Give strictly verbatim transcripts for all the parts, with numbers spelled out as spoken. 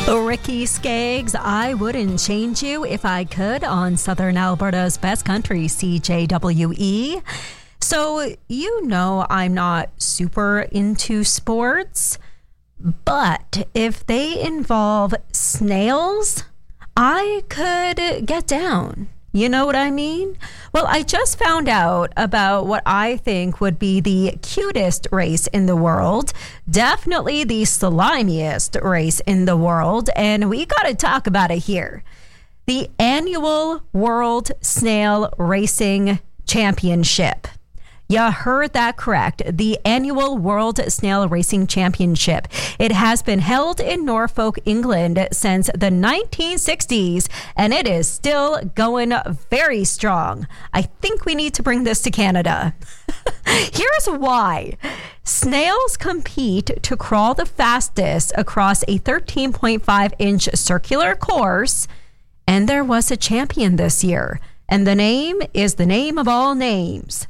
Ricky Skaggs, I wouldn't change you if I could on Southern Alberta's best country, C J W E. So, you know I'm not super into sports, but if they involve snails, I could get down. You know what I mean? Well, I just found out about what I think would be the cutest race in the world, definitely the slimiest race in the world, and we got to talk about it here. The annual World Snail Racing Championship. You heard that correct. The annual World Snail Racing Championship. It has been held in Norfolk, England since the nineteen sixties, and it is still going very strong. I think we need to bring this to Canada. Here's why. Snails compete to crawl the fastest across a thirteen point five inch circular course, and there was a champion this year, and the name is the name of all names.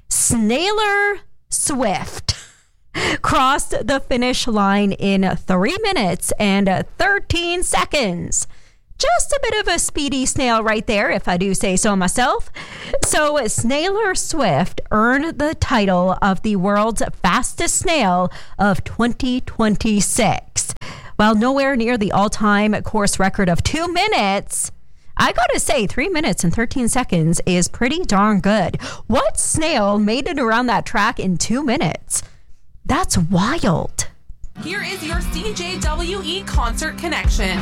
Snailer Swift crossed the finish line in three minutes and thirteen seconds. Just a bit of a speedy snail right there, if I do say so myself. So Snailer Swift earned the title of the world's fastest snail of twenty twenty-six. While nowhere near the all-time course record of two minutes, I gotta say, three minutes and thirteen seconds is pretty darn good. What snail made it around that track in two minutes? That's wild. Here is your C J W E Concert Connection.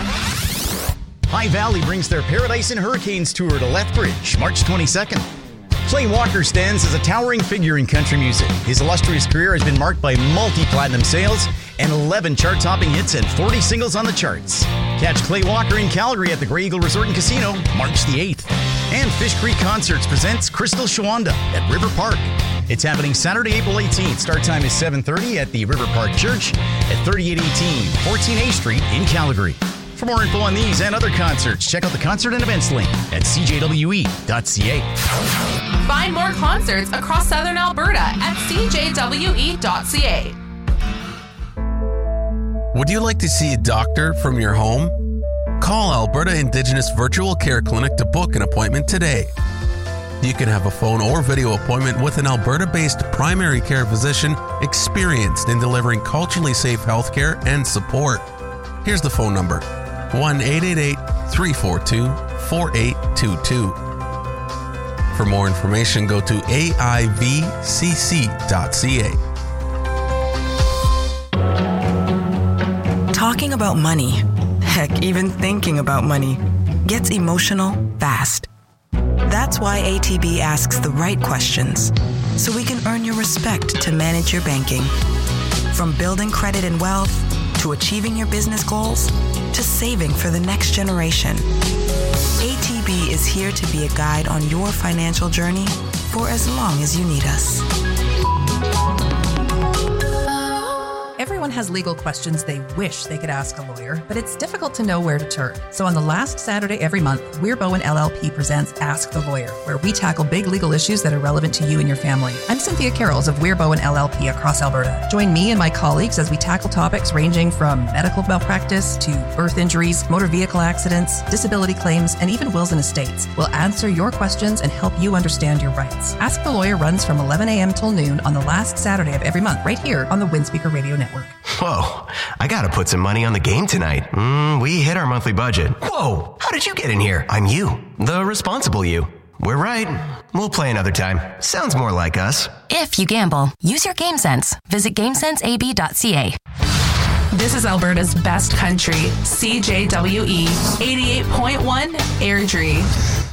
High Valley brings their Paradise and Hurricanes tour to Lethbridge, March twenty-second. Clay Walker stands as a towering figure in country music. His illustrious career has been marked by multi-platinum sales and eleven chart-topping hits and forty singles on the charts. Catch Clay Walker in Calgary at the Grey Eagle Resort and Casino, March the eighth. And Fish Creek Concerts presents Crystal Shawanda at River Park. It's happening Saturday, April eighteenth. Start time is seven thirty at the River Park Church at thirty-eight eighteen fourteen A Street in Calgary. For more info on these and other concerts, check out the concert and events link at c j w e dot c a. Find more concerts across Southern Alberta at c j w e dot c a. Would you like to see a doctor from your home? Call Alberta Indigenous Virtual Care Clinic to book an appointment today. You can have a phone or video appointment with an Alberta-based primary care physician experienced in delivering culturally safe healthcare and support. Here's the phone number, one eight eight eight, three four two, four eight two two. For more information, go to a i v c c dot c a. Talking about money, heck, even thinking about money, gets emotional fast. That's why A T B asks the right questions, so we can earn your respect to manage your banking. From building credit and wealth, to achieving your business goals, to saving for the next generation. A T B is here to be a guide on your financial journey for as long as you need us. Everyone has legal questions they wish they could ask a lawyer, but it's difficult to know where to turn. So on the last Saturday every month, Weir Bowen L L P presents Ask the Lawyer, where we tackle big legal issues that are relevant to you and your family. I'm Cynthia Carrolls of Weir Bowen L L P across Alberta. Join me and my colleagues as we tackle topics ranging from medical malpractice to birth injuries, motor vehicle accidents, disability claims, and even wills and estates. We'll answer your questions and help you understand your rights. Ask the Lawyer runs from eleven a.m. till noon on the last Saturday of every month, right here on the Windspeaker Radio Network. Whoa, I gotta put some money on the game tonight. Mm, we hit our monthly budget. Whoa, how did you get in here? I'm you, the responsible you. We're right. We'll play another time. Sounds more like us. If you gamble, use your game sense. Visit game sense a b dot c a. This is Alberta's best country, C J W E eighty-eight point one Airdrie.